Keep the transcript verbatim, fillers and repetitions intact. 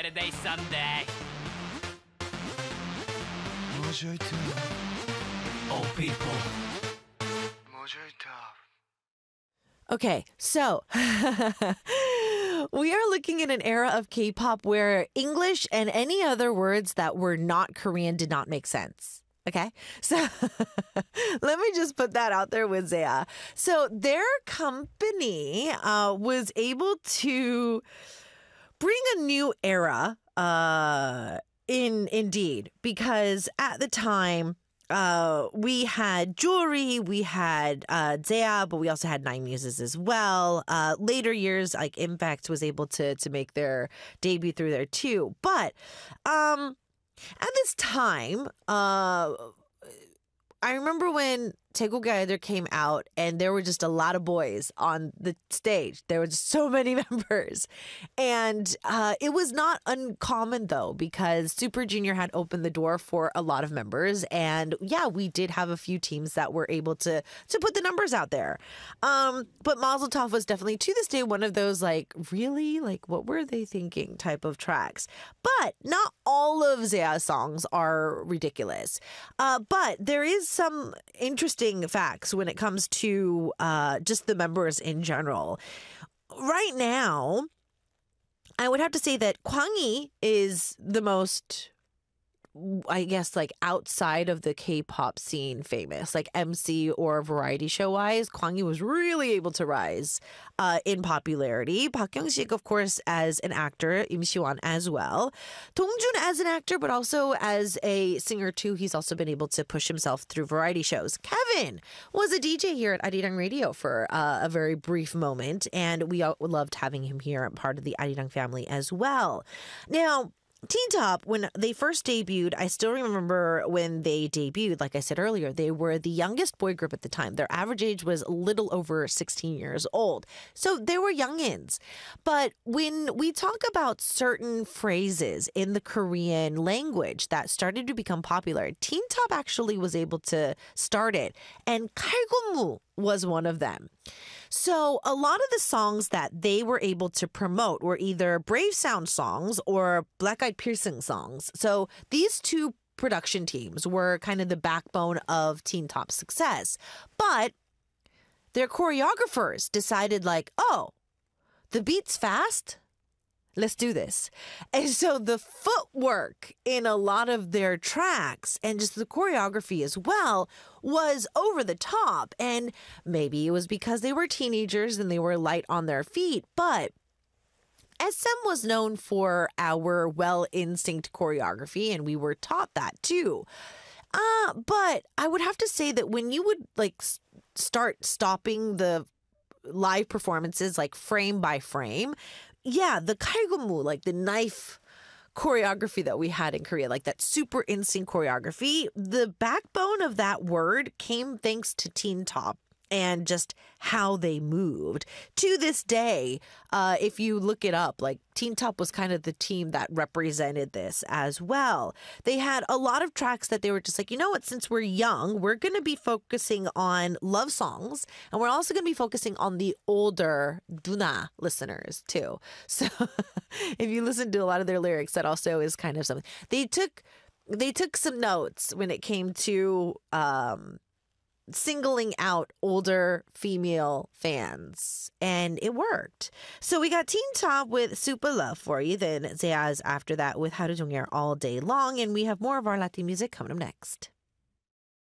better day someday. Oh, people. Okay, so we are looking at an era of K-pop where English and any other words that were not Korean did not make sense. Okay, so let me just put that out there with Zaya. So their company uh, was able to bring a new era uh, in Indeed, because at the time, Uh, we had jewelry, we had uh, Zaya, but we also had Nine Muses as well. Uh, later years, like Impact was able to to make their debut through there too. But um, at this time, uh, I remember when Taeguk Either came out and there were just a lot of boys on the stage. There were just so many members. And uh, it was not uncommon, though, because Super Junior had opened the door for a lot of members. And yeah, we did have a few teams that were able to, to put the numbers out there. Um, but Mazel Tov was definitely, to this day, one of those, like, really? Like, what were they thinking type of tracks. But not all of Zaya's songs are ridiculous. Uh, but there is some interesting facts when it comes to uh, just the members in general. Right now, I would have to say that Kwangi is the most, I guess, like outside of the K-pop scene famous, like M C or variety show wise. Kwangi was really able to rise uh, in popularity. Park Young-sik, of course, as an actor, Im Si-won as well. Dongjun as an actor, but also as a singer too. He's also been able to push himself through variety shows. Kevin was a D J here at Arirang Radio for uh, a very brief moment, and we all loved having him here, part of the Arirang family as well. Now, Teen Top, when they first debuted, I still remember when they debuted, like I said earlier, they were the youngest boy group at the time. Their average age was a little over sixteen years old. So they were youngins. But when we talk about certain phrases in the Korean language that started to become popular, Teen Top actually was able to start it. And 칼군무 was one of them. So a lot of the songs that they were able to promote were either Brave Sound songs or Black Eyed Piercing songs. So these two production teams were kind of the backbone of Teen Top's success. But their choreographers decided, like, oh, the beat's fast? Let's do this. And so the footwork in a lot of their tracks and just the choreography as well was over the top. And maybe it was because they were teenagers and they were light on their feet. But S M was known for our well instinct choreography, and we were taught that too. Uh, but I would have to say that when you would like s- start stopping the live performances like frame by frame, yeah, the 칼군무, like the knife choreography that we had in Korea, like that super instinct choreography, the backbone of that word came thanks to Teen Top and just how they moved. To this day, uh, if you look it up, like Teen Top was kind of the team that represented this as well. They had a lot of tracks that they were just like, you know what, since we're young, we're going to be focusing on love songs, and we're also going to be focusing on the older Duna listeners too. So if you listen to a lot of their lyrics, that also is kind of something. They took, they took some notes when it came to um, singling out older female fans, and it worked. So we got Teen Top with Super Love for you, then Zaya's after that with 하루 종일 all day long, and we have more of our Latin music coming up next.